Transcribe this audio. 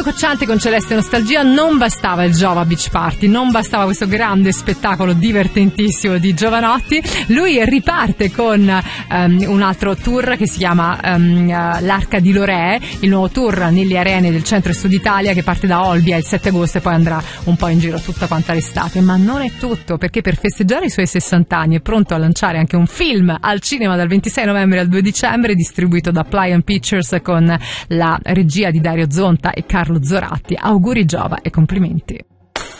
Mondo Cocciante con Celeste Nostalgia. Non bastava il Giova Beach Party, non bastava questo grande spettacolo divertentissimo di Jovanotti. Lui riparte con un altro tour che si chiama l'Arca di Lorè, il nuovo tour nelle arene del centro e sud Italia, che parte da Olbia il 7 agosto e poi andrà un po' in giro tutta quanta l'estate. Ma non è tutto, perché per festeggiare i suoi 60 anni è pronto a lanciare anche un film al cinema dal 26 novembre al 2 dicembre, distribuito da Pliant Pictures con la regia di Dario Zonta e Carlo Zoratti. Auguri Giova e complimenti.